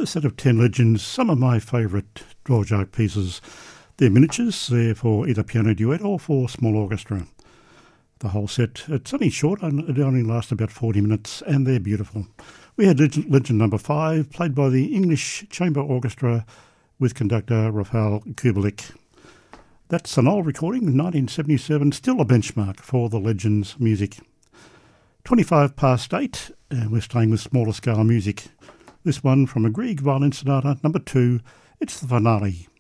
A set of 10 legends, some of my favourite Dvorak pieces. They're miniatures, they're for either piano duet or for small orchestra. The whole set, it's only short, it only lasts about 40 minutes, and they're beautiful. We had legend number 5, played by the English Chamber Orchestra with conductor Rafael Kubelik. That's an old recording, 1977, still a benchmark for the Legends music. 25 past 8, and we're staying with smaller scale music. This one from a Grieg Violin Sonata, number 2, it's the finale.